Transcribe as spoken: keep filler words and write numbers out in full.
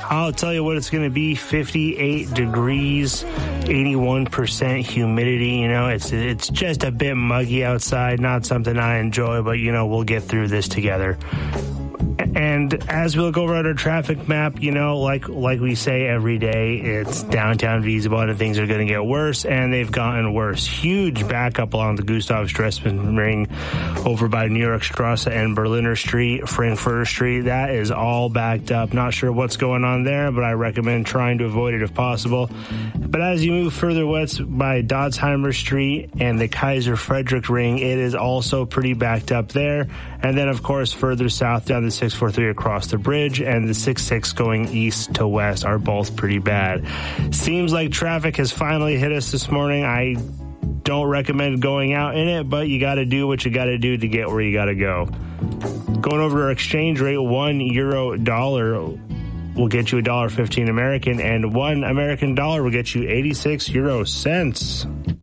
I'll tell you what it's going to be, fifty-eight degrees, eighty-one percent humidity. You know, it's it's just a bit muggy outside, not something I enjoy, but, you know, we'll get through this together. And as we look over at our traffic map, you know, like like we say every day, it's downtown Wiesbaden and things are going to get worse, and they've gotten worse. Huge backup along the Gustav Stresemann Ring over by New York Strasse and Berliner Street, Frankfurter Street. That is all backed up. Not sure what's going on there, but I recommend trying to avoid it if possible. But as you move further west by Dotsheimer Street and the Kaiser Frederick Ring, it is also pretty backed up there. And then, of course, further south down the six forty-three across the bridge and the six six going east to west are both pretty bad. Seems like traffic has finally hit us this morning. I don't recommend going out in it, but you got to do what you got to do to get where you got to go. Going over our exchange rate, one euro dollar will get you a dollar fifteen American, and one American dollar will get you eighty-six euro cents.